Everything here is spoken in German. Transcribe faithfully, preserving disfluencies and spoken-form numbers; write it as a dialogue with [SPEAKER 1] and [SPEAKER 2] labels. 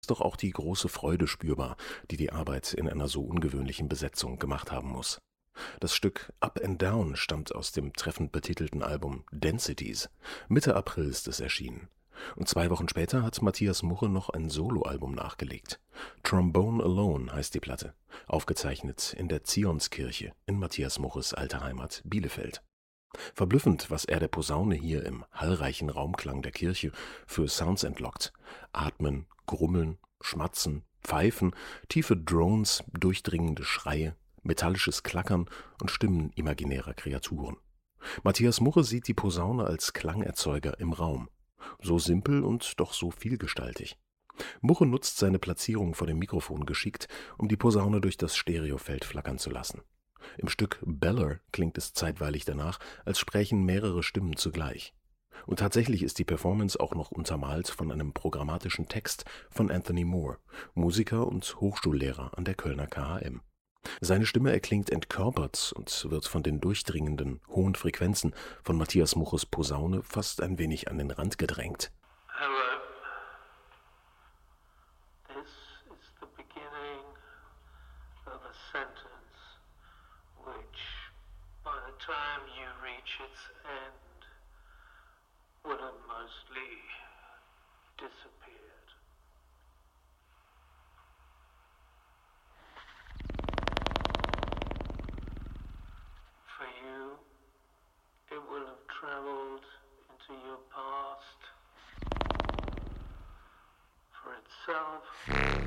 [SPEAKER 1] ist doch auch die große Freude spürbar, die die Arbeit in einer so ungewöhnlichen Besetzung gemacht haben muss. Das Stück Up and Down stammt aus dem treffend betitelten Album Densities. Mitte April ist es erschienen. Und zwei Wochen später hat Matthias Murre noch ein Soloalbum nachgelegt. Trombone Alone heißt die Platte, aufgezeichnet in der Zionskirche in Matthias Murres alter Heimat Bielefeld. Verblüffend, was er der Posaune hier im hallreichen Raumklang der Kirche für Sounds entlockt. Atmen, Grummeln, Schmatzen, Pfeifen, tiefe Drones, durchdringende Schreie, metallisches Klackern und Stimmen imaginärer Kreaturen. Matthias Murre sieht die Posaune als Klangerzeuger im Raum. So simpel und doch so vielgestaltig. Murre nutzt seine Platzierung vor dem Mikrofon geschickt, um die Posaune durch das Stereofeld flackern zu lassen. Im Stück Beller klingt es zeitweilig danach, als sprächen mehrere Stimmen zugleich. Und tatsächlich ist die Performance auch noch untermalt von einem programmatischen Text von Anthony Moore, Musiker und Hochschullehrer an der Kölner K H M. Seine Stimme erklingt entkörpert und wird von den durchdringenden, hohen Frequenzen von Matthias Murres Posaune fast ein wenig an den Rand gedrängt.
[SPEAKER 2] Hello. This is the beginning of a sentence which, by the time you reach its end, will have mostly disappeared. For you, it will have traveled into your past. For itself,